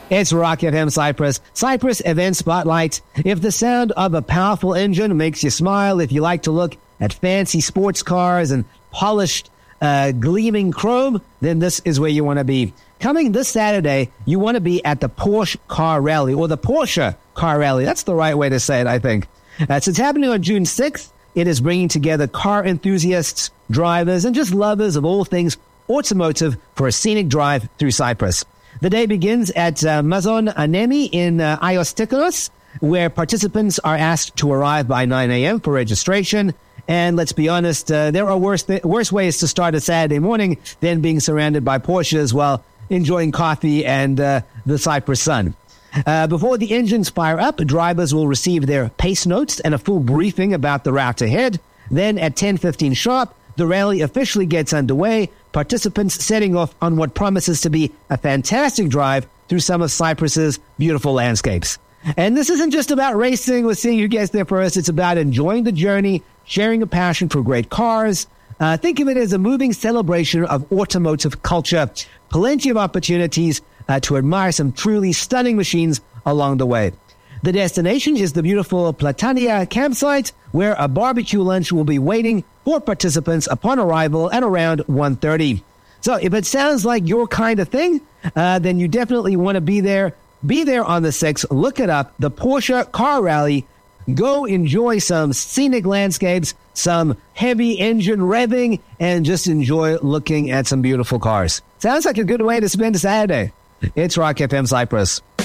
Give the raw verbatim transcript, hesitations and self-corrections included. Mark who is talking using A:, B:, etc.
A: It's Rock F M Cyprus. Cyprus Event Spotlight. If the sound of a powerful engine makes you smile, if you like to look at fancy sports cars and polished, uh, gleaming chrome, then this is where you want to be. Coming this Saturday, you want to be at the Porsche Car Rally, or the Porsche Car Rally. That's the right way to say it, I think. Uh, so it's happening on June sixth. It is bringing together car enthusiasts, drivers, and just lovers of all things automotive for a scenic drive through Cyprus. The day begins at uh, Mazon Anemi in uh, Ios Tikonos, where participants are asked to arrive by nine a.m. for registration. And let's be honest, uh, there are worse, th- worse ways to start a Saturday morning than being surrounded by Porsches while enjoying coffee and uh, the Cyprus sun. Uh, before the engines fire up, drivers will receive their pace notes and a full briefing about the route ahead. Then at ten fifteen sharp, the rally officially gets underway, participants setting off on what promises to be a fantastic drive through some of Cyprus's beautiful landscapes. And this isn't just about racing or seeing who gets there first. It's about enjoying the journey, sharing a passion for great cars. Uh, think of it as a moving celebration of automotive culture. Plenty of opportunities uh, to admire some truly stunning machines along the way. The destination is the beautiful Platania campsite, where a barbecue lunch will be waiting for participants upon arrival at around one thirty. So if it sounds like your kind of thing, uh, then you definitely want to be there. Be there on the sixth. Look it up. The Porsche Car Rally. Go enjoy some scenic landscapes, some heavy engine revving, and just enjoy looking at some beautiful cars. Sounds like a good way to spend a Saturday. It's Rock F M Cyprus.